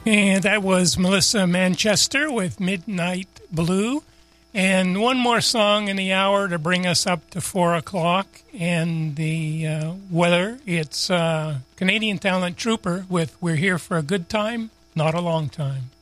And that was Melissa Manchester with Midnight Blue. And one more song in the hour to bring us up to 4 o'clock. And the weather, it's Canadian Talent Trooper with We're Here for a Good Time, Not a Long Time.